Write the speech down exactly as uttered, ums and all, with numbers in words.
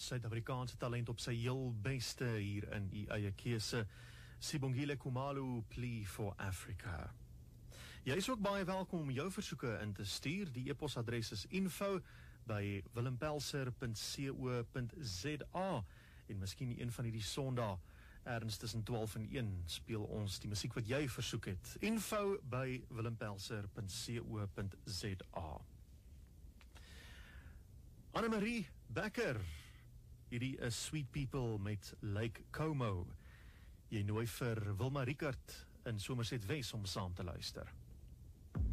Suid-Afrikaanse talent op sy heel beste hier in u eie keuse. Sibongile Khumalo, Plea for Africa. Jy is ook baie welkom om jou versoeke in te stuur. Die e-posadres is info by willempelser punt co punt za en miskien een van hierdie Sondae ergens tussen twaalf en een speel ons die musiek wat jy versoek het. Info by willempelser punt co punt za. Annemarie Becker, hierdie is Sweet People met Lake Como. Jy nooi vir Wilma Rickert in Somerset Wes om saam te luister.